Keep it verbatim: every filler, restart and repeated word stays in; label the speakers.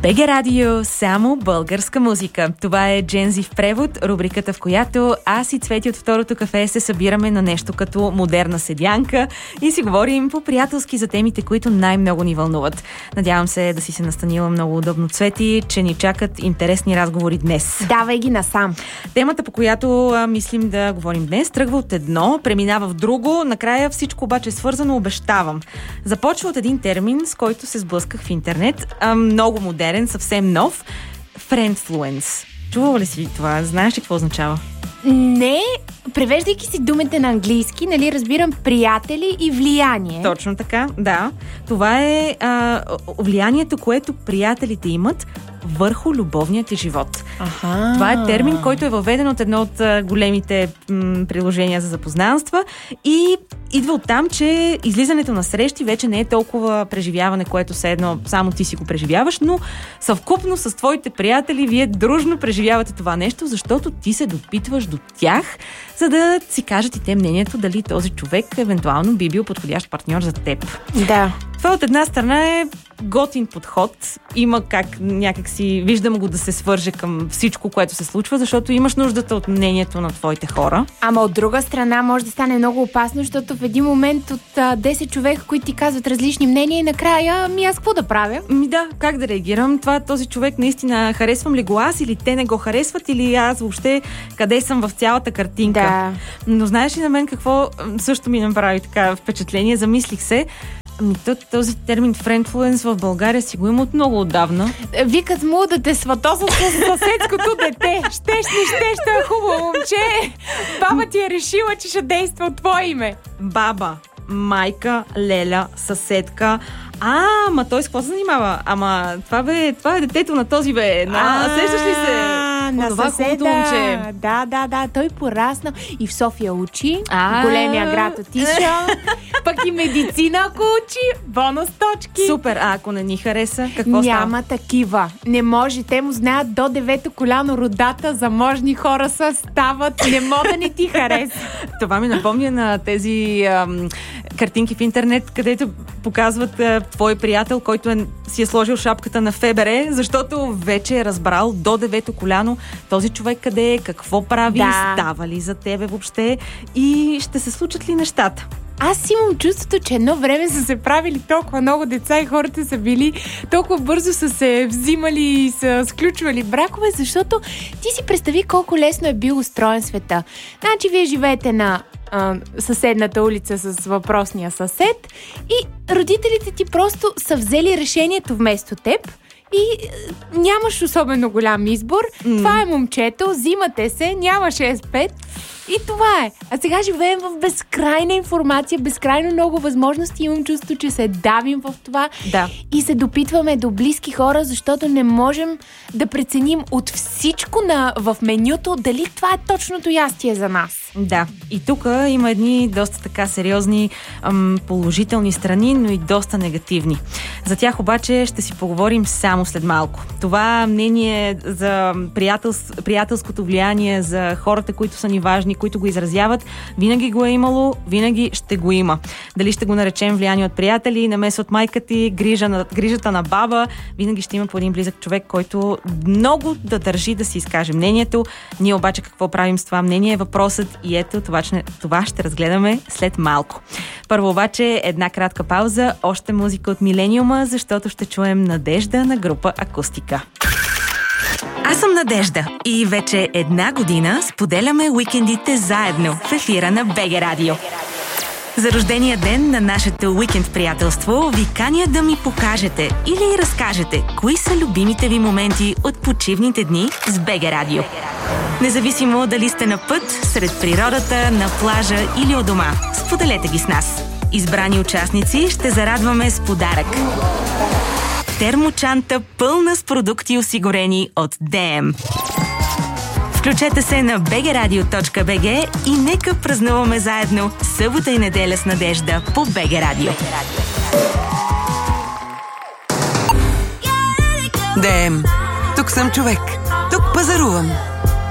Speaker 1: БГ Радио, само българска музика. Това е Джензи в превод, рубриката, в която аз и Цвети от Второто кафе се събираме на нещо като модерна седянка и си говорим по-приятелски за темите, които най-много ни вълнуват. Надявам се да си се настанила много удобно, Цвети, че ни чакат интересни разговори днес.
Speaker 2: Давай ги насам.
Speaker 1: Темата, по която а, мислим да говорим днес, тръгва от едно, преминава в друго, накрая всичко обаче е свързано, обещавам. Започва от един термин, с който се сблъсках в интернет, а, много модерен, съвсем нов. Friendfluence. Чувала ли си това? Знаеш ли какво означава?
Speaker 2: Не, превеждайки си думите на английски, нали, разбирам приятели и влияние.
Speaker 1: Точно така, да. Това е а, влиянието, което приятелите имат върху любовния ти живот.
Speaker 2: Аха.
Speaker 1: Това е термин, който е въведен от едно от а, големите м, приложения за запознанства и идва от там, че излизането на срещи вече не е толкова преживяване, което все едно само ти си го преживяваш, но съвкупно с твоите приятели вие дружно преживявате това нещо, защото ти се допитваш до тях, за да си кажат и те мнението дали този човек евентуално би бил подходящ партньор за теб.
Speaker 2: Да.
Speaker 1: Това от една страна е готин подход. Има как някак си, виждам го да се свърже към всичко, което се случва, защото имаш нуждата от мнението на твоите хора.
Speaker 2: Ама от друга страна може да стане много опасно, защото в един момент от а, десет човека, които ти казват различни мнения и накрая, ами аз какво да правя?
Speaker 1: Ми да, как да реагирам? Това този човек наистина харесвам ли го аз или те не го харесват или аз въобще къде съм в цялата картинка?
Speaker 2: Да.
Speaker 1: Но знаеш ли на мен какво също ми направи така впечатление? Замислих се. Ами този термин friendfluence в България си го има от много отдавна.
Speaker 2: Викат му да те сватосат с съседското дете. Щеш ли, щеш, това е хубаво момче. Баба ти е решила, че ще действа от твое име.
Speaker 1: Баба, майка, леля, съседка. А, ма той с какво се занимава? Ама това бе, това е детето на този бе. На, сещаш ли се?
Speaker 2: На
Speaker 1: това
Speaker 2: съседа.
Speaker 1: момче.
Speaker 2: Да, да, да. Той порасна и в София учи.
Speaker 1: А.
Speaker 2: Големия град отишъл. Пък и медицина, ако учи. Бонус точки.
Speaker 1: Супер, а ако не ни хареса, какво става?
Speaker 2: Няма такива. Не може. Те му знаят до девето коляно родата. Заможни хора са, стават. Не мога да не ти хареса.
Speaker 1: Това ми напомня на тези ам, картинки в интернет, където показват а, твой приятел, който е, си е сложил шапката на ФБР, защото вече е разбрал до девето коляно този човек къде е, какво прави,
Speaker 2: да.
Speaker 1: Става ли за тебе въобще и ще се случат ли нещата.
Speaker 2: Аз имам чувството, че едно време са се правили толкова много деца и хората са били толкова бързо са се взимали и са сключвали бракове, защото ти си представи колко лесно е бил устроен света. Значи вие живеете на а, съседната улица с въпросния съсед и родителите ти просто са взели решението вместо теб и е, нямаш особено голям избор. Mm. Това е момчето, взимате се, няма шест пет. И това е. А сега живеем в безкрайна информация, безкрайно много възможности. Имам чувство, че се давим в това
Speaker 1: да.
Speaker 2: И се допитваме до близки хора, защото не можем да преценим от всичко на, в менюто дали това е точното ястие за нас.
Speaker 1: Да. И тук има едни доста така сериозни ам, положителни страни, но и доста негативни. За тях обаче ще си поговорим само след малко. Това мнение за приятелс... приятелското влияние, за хората, които са ни важни, които го изразяват, винаги го е имало, винаги ще го има. Дали ще го наречем влияние от приятели, намеса от майка ти, грижа на, грижата на баба, винаги ще има по един близък човек, който много да държи да си изкаже мнението. Ние обаче какво правим с това мнение е въпросът и ето това, това ще разгледаме след малко. Първо обаче една кратка пауза, още музика от Милениума, защото ще чуем Надежда на група Акустика. Аз съм Надежда и вече една година споделяме уикендите заедно в ефира на БГ Радио. За рождения ден на нашето уикенд приятелство ви каня да ми покажете или разкажете кои са любимите ви моменти от почивните дни с БГ Радио. Независимо дали сте на път, сред природата, на плажа или у дома, споделете ги с нас. Избрани участници ще зарадваме с подарък. Термочанта пълна с продукти, осигурени от ДМ. Включете се на би джи радио точка би джи и нека празнуваме заедно събота и неделя с Надежда по БГ Радио.
Speaker 3: ДМ. Тук съм човек. Тук пазарувам.